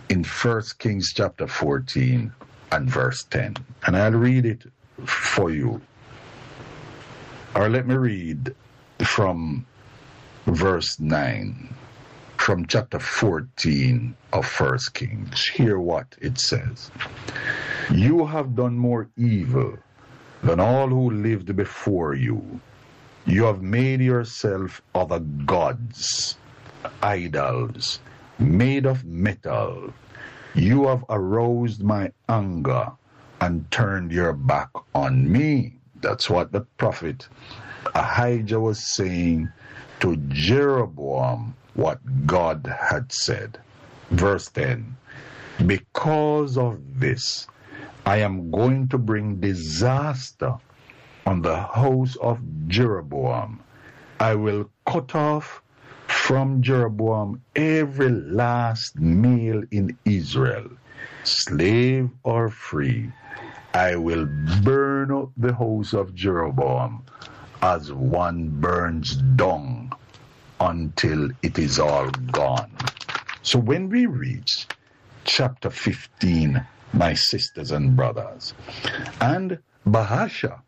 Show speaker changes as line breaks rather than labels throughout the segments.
in 1 Kings chapter 14 and verse 10. And I'll read it for you. Or let me read from verse 9, from chapter 14 of 1 Kings. Hear what it says. You have done more evil than all who lived before you. You have made yourself other gods, idols, made of metal. You have aroused my anger and turned your back on me. That's what the prophet Ahijah was saying to Jeroboam, what God had said. Verse 10, because of this, I am going to bring disaster on the house of Jeroboam. I will cut off from Jeroboam every last male in Israel, slave or free. I will burn up the house of Jeroboam as one burns dung until it is all gone. So when we reach chapter 15, my sisters and brothers, and Bahasha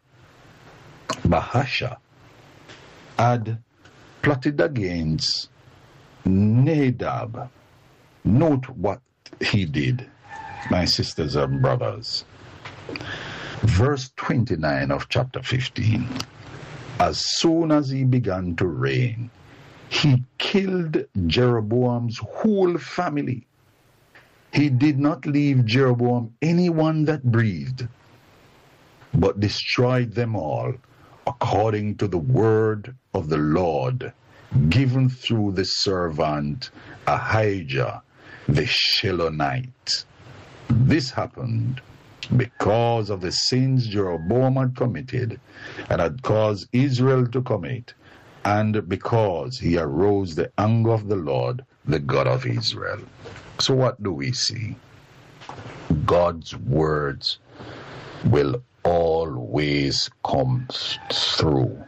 had plotted against Nadab. Note what he did, my sisters and brothers. Verse 29 of chapter 15. As soon as he began to reign, he killed Jeroboam's whole family. He did not leave Jeroboam anyone that breathed, but destroyed them all, according to the word of the Lord, given through the servant Ahijah the Shilonite. This happened because of the sins Jeroboam had committed and had caused Israel to commit, and because he aroused the anger of the Lord, the God of Israel. So what do we see? God's words will always come through.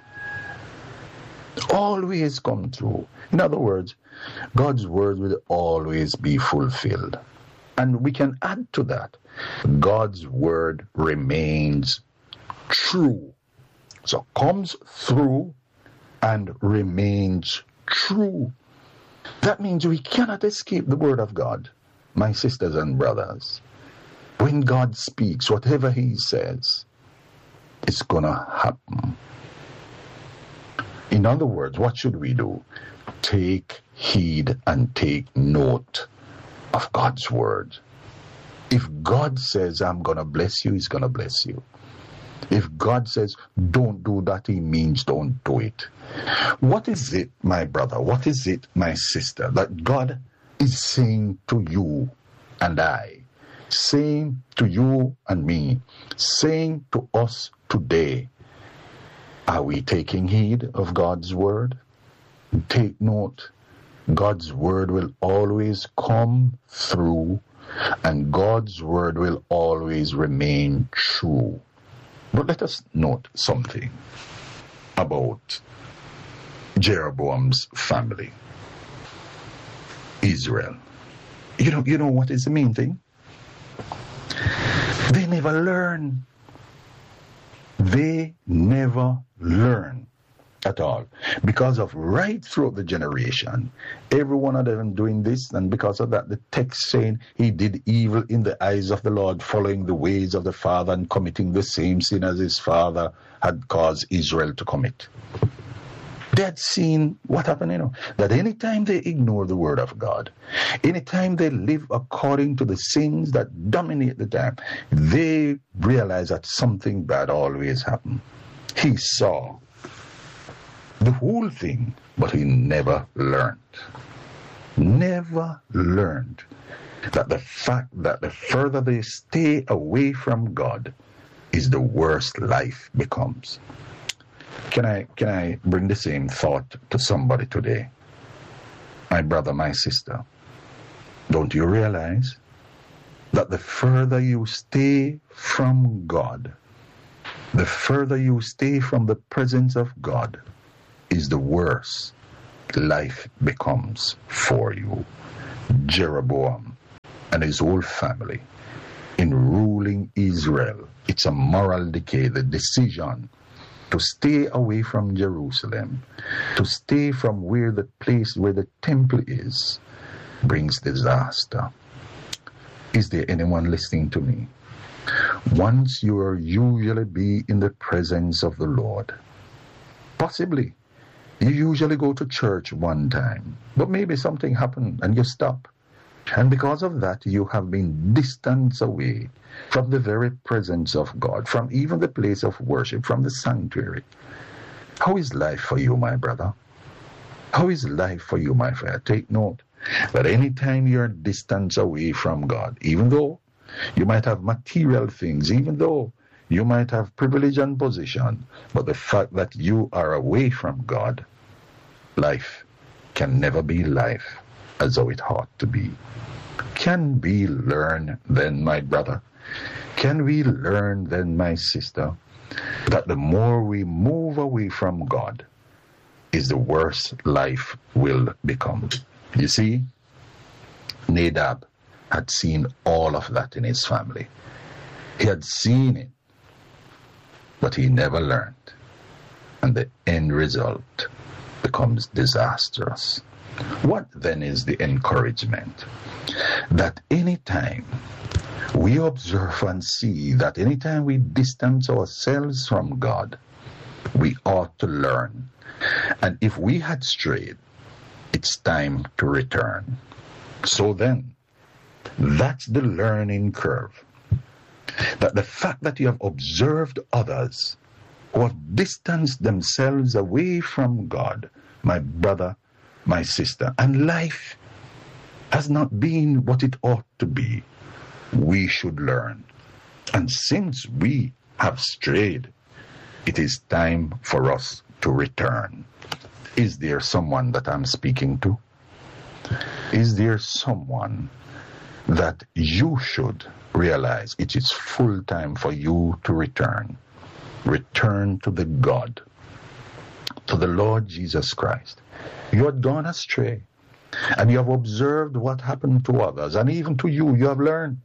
Always come through. In other words, God's word will always be fulfilled. And we can add to that, God's word remains true. So comes through and remains true. That means we cannot escape the word of God, my sisters and brothers. When God speaks, whatever he says, it's going to happen. In other words, what should we do? Take heed and take note of God's word. If God says, I'm going to bless you, he's going to bless you. If God says, don't do that, he means don't do it. What is it, my brother? What is it, my sister, that God is saying to you and I, saying to you and me, saying to us today? Are we taking heed of God's word? Take note. God's word will always come through, and God's word will always remain true. But let us note something about Jeroboam's family, Israel. You know what is the main thing? They never learn. They never learn at all. Because of right throughout the generation, every one of them doing this, and because of that, the text saying he did evil in the eyes of the Lord, following the ways of the father and committing the same sin as his father had caused Israel to commit. They had seen what happened, that anytime they ignore the word of God, anytime they live according to the sins that dominate the time, they realize that something bad always happened. He saw the whole thing, but he never learned. Never learned that the fact that the further they stay away from God is the worse life becomes. Can I bring the same thought to somebody today? My brother, my sister, don't you realize that the further you stay from God, the further you stay from the presence of God, is the worse life becomes for you? Jeroboam and his whole family in ruling Israel. It's a moral decay, the decision to stay away from Jerusalem, to stay from where the place where the temple is, brings disaster. Is there anyone listening to me? Once you are usually be in the presence of the Lord, possibly you usually go to church one time, but maybe something happened and you stop. And because of that, you have been distanced away from the very presence of God, from even the place of worship, from the sanctuary. How is life for you, my brother? How is life for you, my friend? Take note that anytime you're distanced away from God, even though you might have material things, even though you might have privilege and position, but the fact that you are away from God, life can never be life as though it ought to be. Can we learn then, my brother? Can we learn then, my sister, that the more we move away from God, is the worse life will become? You see, Nadab had seen all of that in his family. He had seen it, but he never learned. And the end result becomes disastrous. What then is the encouragement? That anytime we observe and see that anytime we distance ourselves from God, we ought to learn. And if we had strayed, it's time to return. So then, that's the learning curve. That the fact that you have observed others who have distanced themselves away from God, my brother, my sister, and life has not been what it ought to be, we should learn. And since we have strayed, it is time for us to return. Is there someone that I'm speaking to? Is there someone that you should realize it is full time for you to return? Return to the God, to the Lord Jesus Christ. You had gone astray, and you have observed what happened to others, and even to you, you have learned.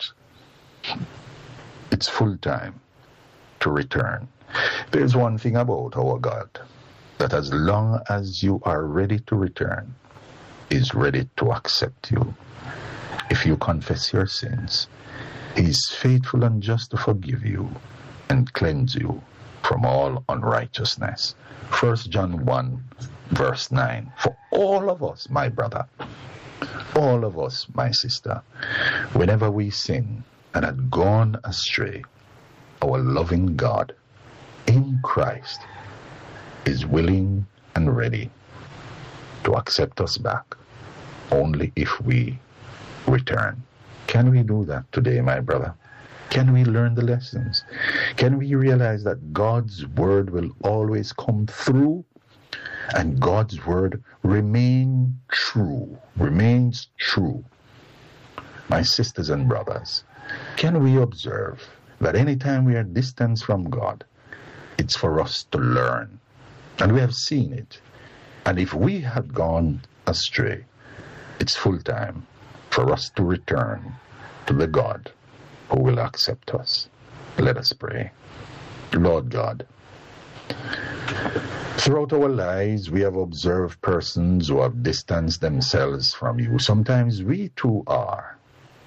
It's full time to return. There's one thing about our God, that as long as you are ready to return, is ready to accept you. If you confess your sins, He is faithful and just to forgive you and cleanse you from all unrighteousness. 1 John 1 verse 9. For all of us, my brother, all of us, my sister, whenever we sin and had gone astray, our loving God in Christ is willing and ready to accept us back, only if we return. Can we do that today, my brother? Can we learn the lessons? Can we realize that God's word will always come through, and God's word remains true? My sisters and brothers, can we observe that anytime we are distant from God, it's for us to learn? And we have seen it. And if we had gone astray, it's full time for us to return to the God who will accept us. Let us pray. Lord God, throughout our lives, we have observed persons who have distanced themselves from you. Sometimes we too are.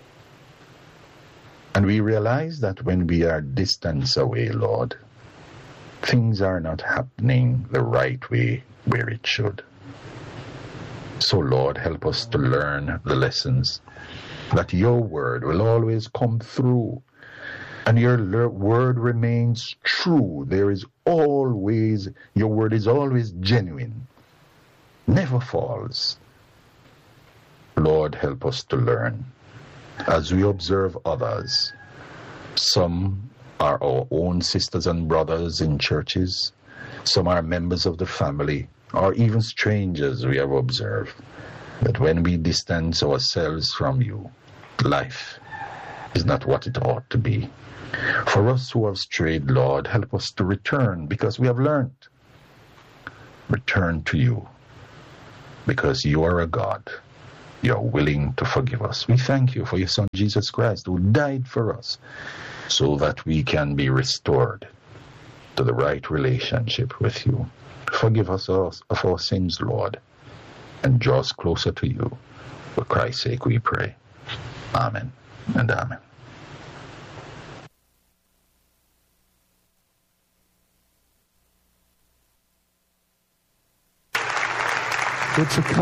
And we realize that when we are distanced away, Lord, things are not happening the right way where it should. So, Lord, help us to learn the lessons, that your word will always come through, and your word remains true. There is always, your word is always genuine, never falls. Lord, help us to learn as we observe others. Some are our own sisters and brothers in churches. Some are members of the family, or even strangers we have observed. That when we distance ourselves from you, life is not what it ought to be. For us who have strayed, Lord, help us to return, because we have learned. Return to you, because you are a God you're willing to forgive us. We thank you for your Son, Jesus Christ, who died for us so that we can be restored to the right relationship with you. Forgive us of our sins, Lord, and draw us closer to you. For Christ's sake we pray. Amen and amen.
It's a